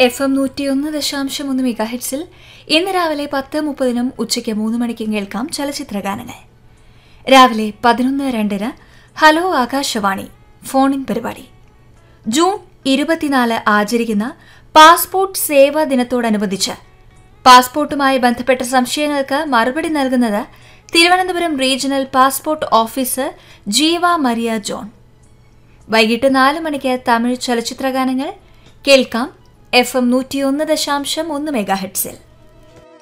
FM 101.1 മെഗാഹെർട്സിൽ ഇന്ന് രാവിലെ 10:30 ഉച്ചയ്ക്ക് 3 മണിക്ക് കേൾക്കാം ചലച്ചിത്രഗാനങ്ങൾ. രാവിലെ 11:02 ഹലോ ആകാശവാണി ഫോണിൻ പരിപാടി. ജൂൺ 24 ആചരിക്കുന്ന പാസ്പോർട്ട് സേവാ ദിനത്തോടനുബന്ധിച്ച് പാസ്പോർട്ടുമായി ബന്ധപ്പെട്ട സംശയങ്ങൾക്ക് മറുപടി നൽകുന്നത് തിരുവനന്തപുരം റീജിയണൽ പാസ്പോർട്ട് ഓഫീസർ ജീവ മരിയ ജോൺ. വൈകിട്ട് 4 മണിക്ക് തമിഴ് ചലച്ചിത്രഗാനങ്ങൾ കേൾക്കാം FM 101.1 മെഗാഹെർട്സിൽ.